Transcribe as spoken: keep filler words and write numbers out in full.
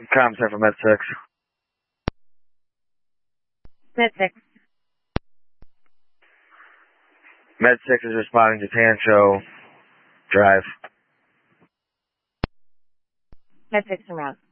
Com Center for Med six. Med six. Med six is responding to Tancho Drive. Med six en route.